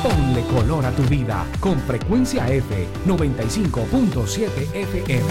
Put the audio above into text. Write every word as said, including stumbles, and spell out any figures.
Ponle color a tu vida con Frecuencia F noventa y cinco punto siete F M.